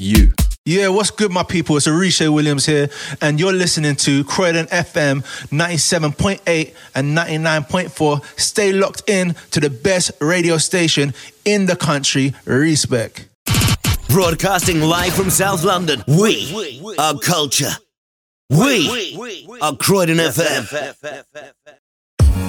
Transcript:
you. Yeah, what's good, my people? It's Arisha Williams here, and you're listening to Croydon FM 97.8 and 99.4. Stay locked in to the best radio station in the country. Respect. Broadcasting live from South London. We are culture. We are Croydon FM.